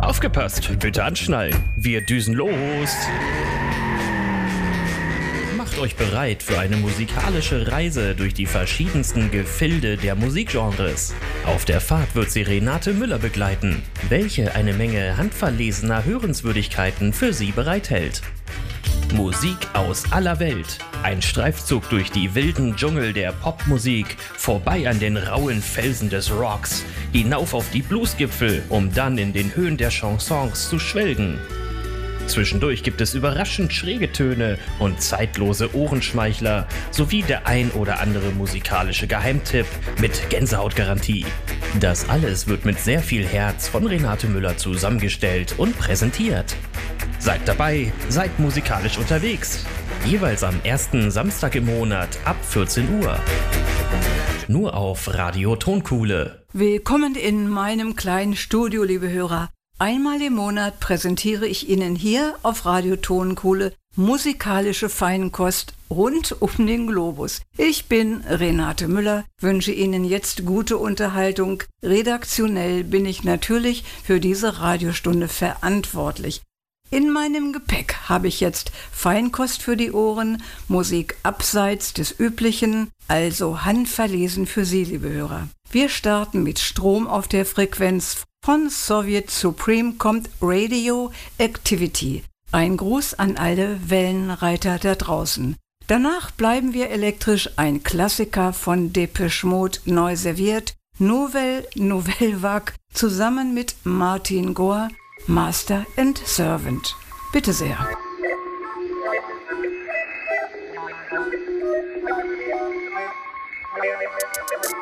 Aufgepasst, bitte anschnallen. Wir düsen los. Macht euch bereit für eine musikalische Reise durch die verschiedensten Gefilde der Musikgenres. Auf der Fahrt wird sie Renate Müller begleiten, welche eine Menge handverlesener Hörenswürdigkeiten für Sie bereithält. Musik aus aller Welt. Ein Streifzug durch die wilden Dschungel der Popmusik, vorbei an den rauen Felsen des Rocks, hinauf auf die Bluesgipfel, um dann in den Höhen der Chansons zu schwelgen. Zwischendurch gibt es überraschend schräge Töne und zeitlose Ohrenschmeichler, sowie der ein oder andere musikalische Geheimtipp mit Gänsehautgarantie. Das alles wird mit sehr viel Herz von Renate Müller zusammengestellt und präsentiert. Seid dabei, seid musikalisch unterwegs. Jeweils am ersten Samstag im Monat ab 14 Uhr. Nur auf Radio Tonkuhle. Willkommen in meinem kleinen Studio, liebe Hörer. Einmal im Monat präsentiere ich Ihnen hier auf Radio Tonkuhle musikalische Feinkost rund um den Globus. Ich bin Renate Müller, wünsche Ihnen jetzt gute Unterhaltung. Redaktionell bin ich natürlich für diese Radiostunde verantwortlich. In meinem Gepäck habe ich jetzt Feinkost für die Ohren, Musik abseits des Üblichen, also handverlesen für Sie, liebe Hörer. Wir starten mit Strom auf der Frequenz. Von Soviet Supreme kommt Radio Activity. Ein Gruß an alle Wellenreiter da draußen. Danach bleiben wir elektrisch, ein Klassiker von Depeche Mode neu serviert. Nouvelle Vague zusammen mit Martin Gore, Master and Servant. Bitte sehr.